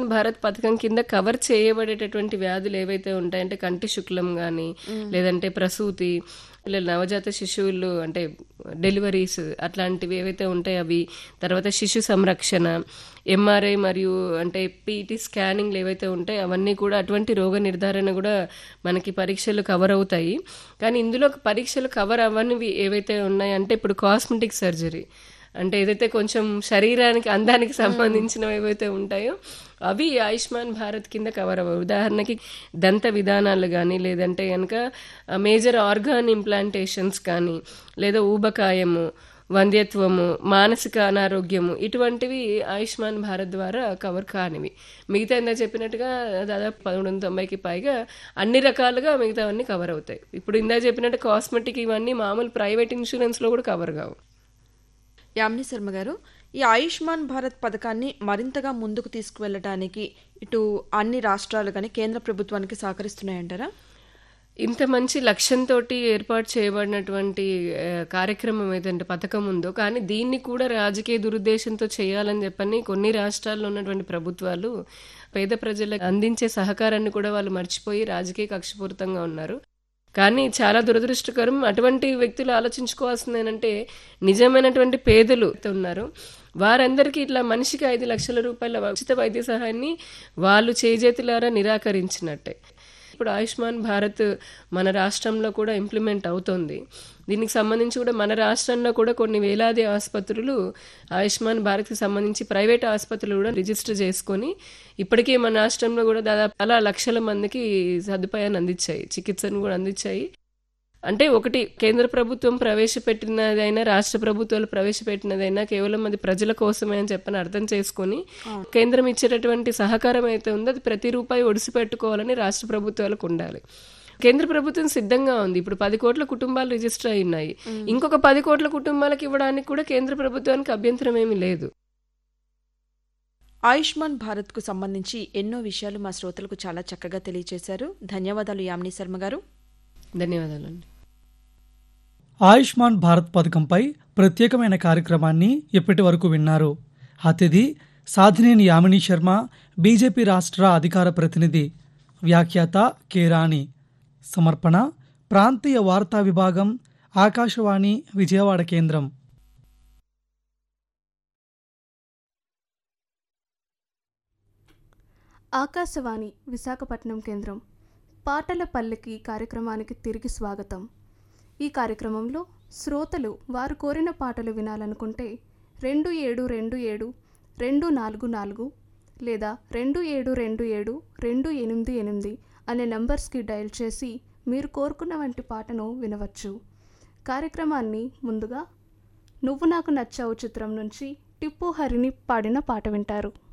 భారత్ పథకం కింద కవర్ చేయబడేటటువంటి వ్యాధులు ఏవైతే ఉంటాయంటే కంటి శుక్లం కానీ లేదంటే ప్రసూతి, నవజాత శిశువులు అంటే డెలివరీస్ అట్లాంటివి ఏవైతే ఉంటాయో అవి, తర్వాత శిశు సంరక్షణ, ఎంఆర్ఐ మరియు అంటే పీటీ స్కానింగ్లు ఏవైతే ఉంటాయో అవన్నీ కూడా అటువంటి రోగ నిర్ధారణ కూడా మనకి పరీక్షలు కవర్ అవుతాయి. కానీ ఇందులో పరీక్షలు కవర్ అవ్వనివి ఏవైతే ఉన్నాయంటే ఇప్పుడు కాస్మెటిక్ సర్జరీ అంటే ఏదైతే కొంచెం శరీరానికి అందానికి సంబంధించినవి ఏవైతే ఉంటాయో అవి ఆయుష్మాన్ భారత్ కింద కవర్ అవ్వవు. ఉదాహరణకి దంత విధానాలు కానీ లేదంటే కనుక మేజర్ ఆర్గాన్ ఇంప్లాంటేషన్స్ కానీ లేదా ఊబకాయము, వంధ్యత్వము, మానసిక అనారోగ్యము ఇటువంటివి ఆయుష్మాన్ భారత్ ద్వారా కవర్ కానివి. మిగతా ఇందా చెప్పినట్టుగా దాదాపు 1190కి పైగా అన్ని రకాలుగా మిగతావన్నీ కవర్ అవుతాయి. ఇప్పుడు ఇందా చెప్పినట్టు కాస్మెటిక్ ఇవన్నీ మామూలు ప్రైవేట్ ఇన్సూరెన్స్లో కూడా కవర్ కావు. యామిని శర్మ గారు, ఈ ఆయుష్మాన్ భారత్ పథకాన్ని మరింతగా ముందుకు తీసుకువెళ్ళడానికి ఇటు అన్ని రాష్ట్రాలు కానీ కేంద్ర ప్రభుత్వానికి సహకరిస్తున్నాయంటారా? ఇంత మంచి లక్ష్యంతో ఏర్పాటు చేయబడినటువంటి కార్యక్రమం ఏదంటే పథకం ఉందో, కానీ దీన్ని కూడా రాజకీయ దురుద్దేశంతో చేయాలని చెప్పని కొన్ని రాష్ట్రాల్లో ఉన్నటువంటి ప్రభుత్వాలు పేద ప్రజలకు అందించే సహకారాన్ని కూడా వాళ్ళు మర్చిపోయి రాజకీయ కక్షపూరితంగా ఉన్నారు. కానీ చాలా దురదృష్టకరం. అటువంటి వ్యక్తులు ఆలోచించుకోవాల్సింది ఏంటంటే నిజమైనటువంటి పేదలు ఉన్నారు, వారందరికీ ఇట్లా మనిషికి 5 లక్షల రూపాయల ఉచిత వైద్య సహాయాన్ని వాళ్ళు చేజేతులారా నిరాకరించినట్టే. ఇప్పుడు ఆయుష్మాన్ భారత్ మన రాష్ట్రంలో కూడా ఇంప్లిమెంట్ అవుతుంది. దీనికి సంబంధించి కూడా మన రాష్ట్రంలో కూడా కొన్ని వేలాది ఆసుపత్రులు ఆయుష్మాన్ భారత్కి సంబంధించి ప్రైవేట్ ఆసుపత్రులు కూడా రిజిస్టర్ చేసుకొని ఇప్పటికే మన రాష్ట్రంలో కూడా దాదాపు చాలా లక్షల మందికి సదుపాయాన్ని అందించాయి, చికిత్సను కూడా అందించాయి. అంటే ఒకటి కేంద్ర ప్రభుత్వం ప్రవేశపెట్టినదైనా రాష్ట్ర ప్రభుత్వాలు ప్రవేశపెట్టినదైనా కేవలం అది ప్రజల కోసమే అని చెప్పని అర్థం చేసుకొని కేంద్రం ఇచ్చేటటువంటి సహకారం అయితే ఉందో అది ప్రతి రూపాయి ఒడిసి పెట్టుకోవాలని రాష్ట్ర ప్రభుత్వాలకు ఉండాలి. కేంద్ర ప్రభుత్వం సిద్ధంగా ఉంది. ఇప్పుడు 10 కోట్ల కుటుంబాలు రిజిస్టర్ అయి ఉన్నాయి. ఇంకొక 10 కోట్ల కుటుంబాలకు ఇవ్వడానికి కూడా కేంద్ర ప్రభుత్వానికి అభ్యంతరం ఏమీ లేదు. ఆయుష్మాన్ భారత్కు సంబంధించి ఎన్నో విషయాలు మా శ్రోతలకు చాలా చక్కగా తెలియజేశారు. ధన్యవాదాలు యామిని శర్మ గారు. ధన్యవాదాలండి. ఆయుష్మాన్ భారత్ పథకంపై ప్రత్యేకమైన కార్యక్రమాన్ని ఇప్పటి వరకు విన్నారు. అతిథి సాధినేని యామిని శర్మ, బీజేపీ రాష్ట్ర అధికార ప్రతినిధి. వ్యాఖ్యాత కె రాణి. సమర్పణ ప్రాంతీయ వార్తా విభాగం, ఆకాశవాణి విజయవాడ కేంద్రం. ఆకాశవాణి విశాఖపట్నం కేంద్రం. పాటల పల్లకి కార్యక్రమానికి తిరిగి స్వాగతం. ఈ కార్యక్రమంలో శ్రోతలు వారు కోరిన పాటలు వినాలనుకుంటే 2727-244 లేదా 2727-288 అనే నంబర్స్కి డయల్ చేసి మీరు కోరుకున్న వంటి పాటను వినవచ్చు. కార్యక్రమాన్ని ముందుగా నువ్వు నాకు నచ్చావు చిత్రం నుంచి టిప్పు హరిని పాడిన పాట వింటారు.